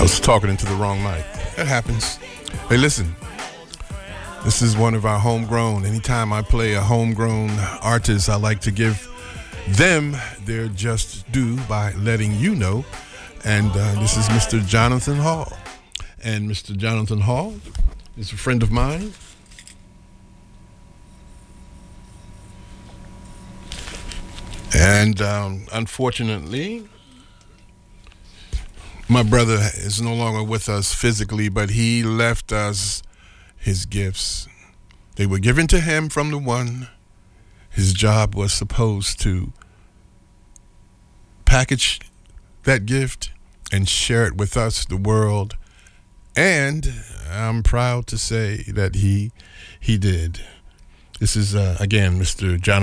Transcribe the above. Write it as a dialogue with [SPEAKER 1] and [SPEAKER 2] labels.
[SPEAKER 1] I was talking into the wrong mic. That happens. Hey, listen. This is one of our homegrown. Anytime I play a homegrown artist, I like to give them their just due by letting you know. And this is Mr. Jonathan Hall. And Mr. Jonathan Hall is a friend of mine. And unfortunately, my brother is no longer with us physically, but he left us his gifts. They were given to him from the one. His job was supposed to package that gift and share it with us, the world. And I'm proud to say that he did. This is, again, Mr. Jonathan